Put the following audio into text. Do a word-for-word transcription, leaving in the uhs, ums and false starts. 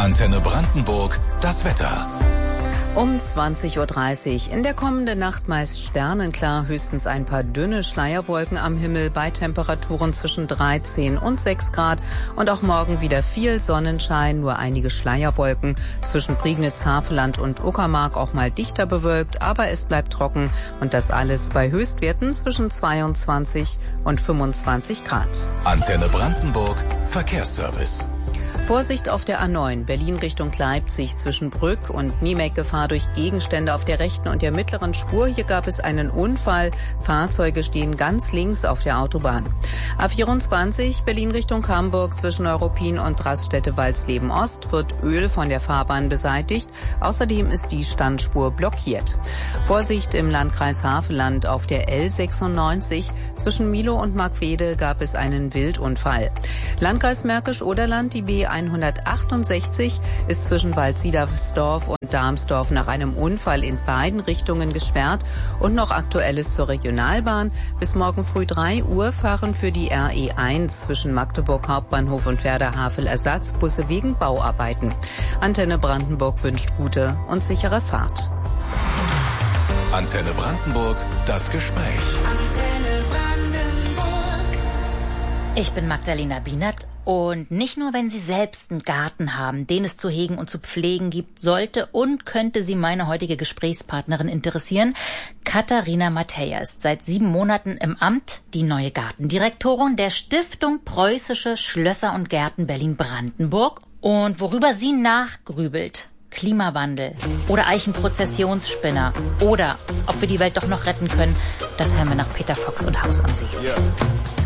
Antenne Brandenburg, das Wetter. Um zwanzig Uhr dreißig. In der kommenden Nacht meist sternenklar, höchstens ein paar dünne Schleierwolken am Himmel bei Temperaturen zwischen dreizehn und sechs Grad. Und auch morgen wieder viel Sonnenschein, nur einige Schleierwolken. Zwischen Prignitz, Havelland und Uckermark auch mal dichter bewölkt, aber es bleibt trocken. Und das alles bei Höchstwerten zwischen zweiundzwanzig und fünfundzwanzig Grad. Antenne Brandenburg, Verkehrsservice. Vorsicht auf der A neun, Berlin Richtung Leipzig, zwischen Brück und Niemek Gefahr durch Gegenstände auf der rechten und der mittleren Spur. Hier gab es einen Unfall. Fahrzeuge stehen ganz links auf der Autobahn. A vierundzwanzig, Berlin Richtung Hamburg, zwischen Europin und Raststätte Walsleben Ost wird Öl von der Fahrbahn beseitigt. Außerdem ist die Standspur blockiert. Vorsicht im Landkreis Havelland auf der L sechsundneunzig, zwischen Milo und Markwede gab es einen Wildunfall. Landkreis Märkisch-Oderland, die B hundertachtundsechzig ist zwischen Waldsiedersdorf und Darmsdorf nach einem Unfall in beiden Richtungen gesperrt. Und noch Aktuelles zur Regionalbahn. Bis morgen früh drei Uhr fahren für die R E eins zwischen Magdeburg Hauptbahnhof und Werder-Havel Ersatzbusse wegen Bauarbeiten. Antenne Brandenburg wünscht gute und sichere Fahrt. Antenne Brandenburg, das Gespräch. Antenne Brandenburg. Ich bin Magdalena Bienert. Und nicht nur, wenn Sie selbst einen Garten haben, den es zu hegen und zu pflegen gibt, sollte und könnte Sie meine heutige Gesprächspartnerin interessieren. Katharina Matejka ist seit sieben Monaten im Amt, die neue Gartendirektorin der Stiftung Preußische Schlösser und Gärten Berlin-Brandenburg. Und worüber sie nachgrübelt, Klimawandel oder Eichenprozessionsspinner oder ob wir die Welt doch noch retten können, das hören wir nach Peter Fox und Haus am See. Ja.